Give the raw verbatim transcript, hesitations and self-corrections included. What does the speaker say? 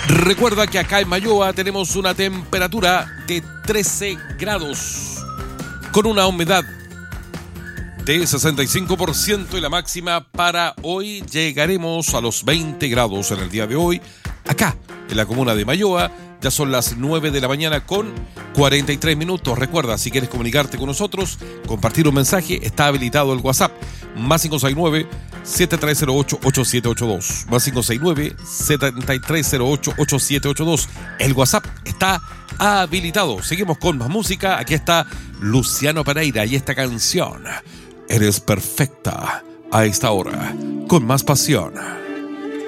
Recuerda que acá en Mayoa tenemos una temperatura de trece grados con una humedad de sesenta y cinco por ciento y la máxima para hoy llegaremos a los veinte grados en el día de hoy. Acá en la comuna de Mayoa ya son las nueve de la mañana con cuarenta y tres minutos. Recuerda, si quieres comunicarte con nosotros, compartir un mensaje, está habilitado el WhatsApp más cinco seis nueve, siete tres cero ocho, ocho siete ocho dos, más cinco seis nueve, siete tres cero ocho, ocho siete ocho dos. El WhatsApp está habilitado. Seguimos con más música. Aquí está Luciano Pereira y esta canción, Eres Perfecta, a esta hora, con más pasión.